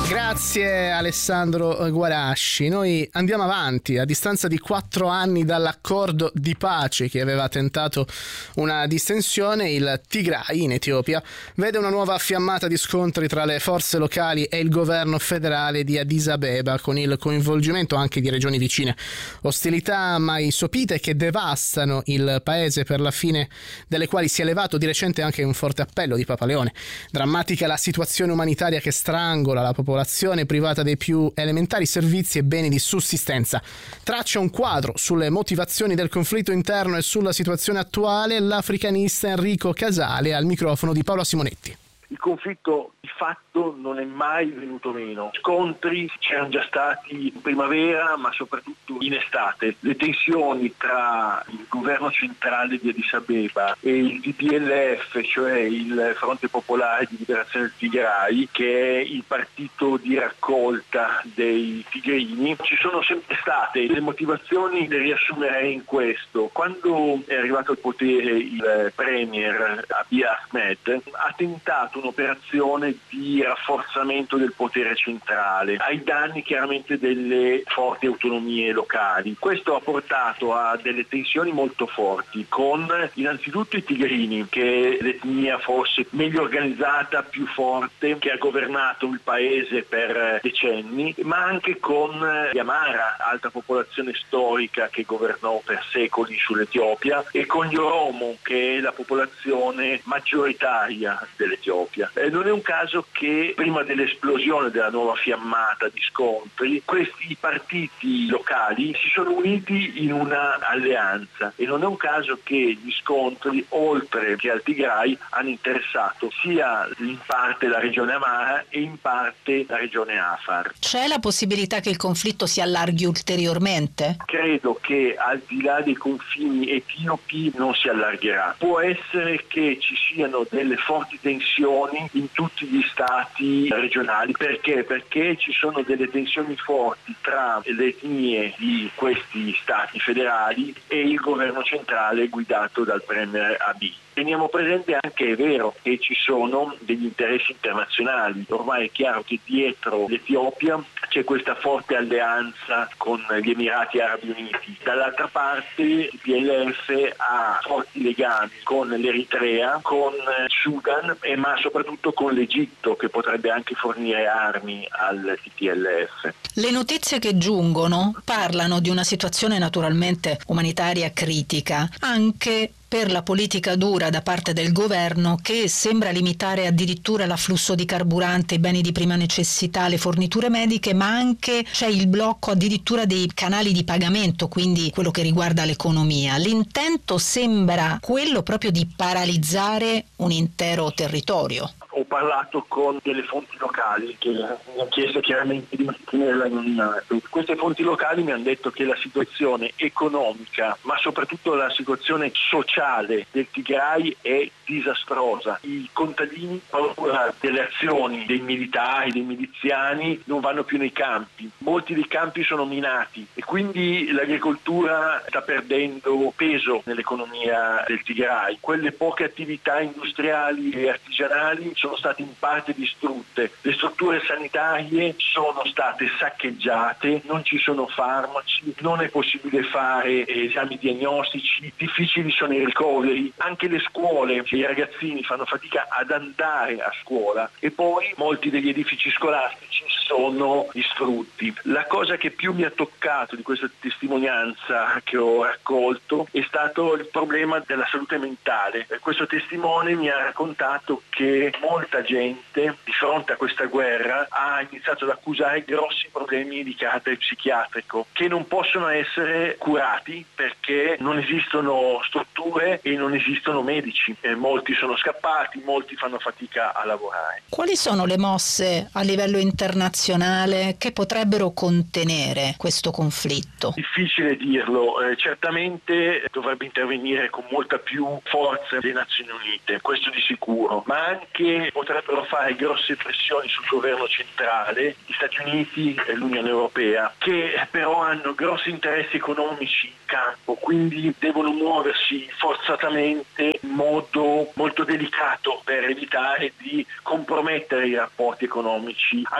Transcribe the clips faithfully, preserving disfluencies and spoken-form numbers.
Grazie Alessandro Guarasci. Noi andiamo avanti. A distanza di quattro anni dall'accordo di pace che aveva tentato una distensione, il Tigray in Etiopia vede una nuova fiammata di scontri tra le forze locali e il governo federale di Addis Abeba, con il coinvolgimento anche di regioni vicine. Ostilità mai sopite che devastano il paese, per la fine delle quali si è elevato di recente anche un forte appello di Papa Leone. Drammatica la situazione umanitaria che strangola la popolazione privata dei più elementari servizi e beni di sussistenza. Traccia un quadro sulle motivazioni del conflitto interno e sulla situazione attuale l'africanista Enrico Casale al microfono di Paola Simonetti. Il conflitto di fatto non è mai venuto meno. Scontri c'erano già stati in primavera, ma soprattutto in estate. Le tensioni tra il governo centrale di Addis Abeba e il T P L F, cioè il Fronte Popolare di Liberazione del Tigray, che è il partito di raccolta dei tigrini, ci sono sempre state. Le motivazioni le riassumerei in questo. Quando è arrivato al potere il premier Abiy Ahmed, ha tentato un'operazione di rafforzamento del potere centrale ai danni chiaramente delle forti autonomie locali. Questo ha portato a delle tensioni molto forti con innanzitutto i tigrini, che è l'etnia forse meglio organizzata, più forte, che ha governato il paese per decenni, ma anche con gli Amara, altra popolazione storica che governò per secoli sull'Etiopia, e con gli Oromo, che è la popolazione maggioritaria dell'Etiopia. Eh, non è un caso che prima dell'esplosione della nuova fiammata di scontri questi partiti locali si sono uniti in una alleanza, e non è un caso che gli scontri oltre che al Tigray hanno interessato sia in parte la regione Amara e in parte la regione Afar. C'è la possibilità che il conflitto si allarghi ulteriormente? Credo che al di là dei confini etiopi non si allargherà. Può essere che ci siano delle forti tensioni in tutti gli stati regionali. Perché? Perché ci sono delle tensioni forti tra le etnie di questi stati federali e il governo centrale guidato dal premier Abiy. Teniamo presente anche, è vero, che ci sono degli interessi internazionali. Ormai è chiaro che dietro l'Etiopia c'è questa forte alleanza con gli Emirati Arabi Uniti. Dall'altra parte il P L F ha forti legami con l'Eritrea, con il Sudan e ma soprattutto con l'Egitto, che potrebbe anche fornire armi al T P L F. Le notizie che giungono parlano di una situazione naturalmente umanitaria critica, anche per la politica dura da parte del governo, che sembra limitare addirittura l'afflusso di carburante, beni di prima necessità, le forniture mediche, ma anche c'è il blocco addirittura dei canali di pagamento, quindi quello che riguarda l'economia. L'intento sembra quello proprio di paralizzare un intero territorio. Ho parlato con delle fonti locali che mi hanno chiesto chiaramente di mantenere l'anonimato. Queste fonti locali mi hanno detto che la situazione economica, ma soprattutto la situazione sociale del Tigray è disastrosa. I contadini, paura delle azioni dei militari, dei miliziani, non vanno più nei campi. Molti dei campi sono minati e quindi l'agricoltura sta perdendo peso nell'economia del Tigray. Quelle poche attività industriali e artigianali sono state in parte distrutte, le strutture sanitarie sono state saccheggiate, non ci sono farmaci, non è possibile fare esami diagnostici, difficili sono i ricoveri, anche le scuole, i ragazzini fanno fatica ad andare a scuola e poi molti degli edifici scolastici sono distrutti. La cosa che più mi ha toccato di questa testimonianza che ho raccolto è stato il problema della salute mentale. Questo testimone mi ha raccontato che molta gente di fronte a questa guerra ha iniziato ad accusare grossi problemi di carattere psichiatrico che non possono essere curati perché non esistono strutture e non esistono medici. E molti sono scappati, molti fanno fatica a lavorare. Quali sono le mosse a livello internazionale che potrebbero contenere questo conflitto? Difficile dirlo, eh, certamente dovrebbe intervenire con molta più forza le Nazioni Unite, questo di sicuro, ma anche potrebbero fare grosse pressioni sul governo centrale, gli Stati Uniti e l'Unione Europea, che però hanno grossi interessi economici in campo, quindi devono muoversi forzatamente in modo molto delicato per evitare di compromettere i rapporti economici, anche perché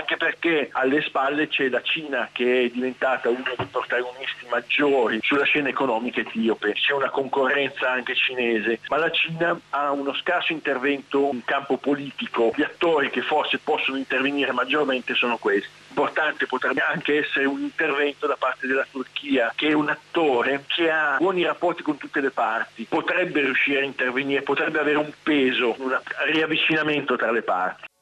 perché alle spalle c'è la Cina, che è diventata uno dei protagonisti maggiori sulla scena economica etiope. C'è una concorrenza anche cinese, ma la Cina ha uno scarso intervento in campo politico. Gli attori che forse possono intervenire maggiormente sono questi. Importante potrebbe anche essere un intervento da parte della Turchia, che è un attore che ha buoni rapporti con tutte le parti, potrebbe riuscire a intervenire, potrebbe avere un peso, un riavvicinamento tra le parti.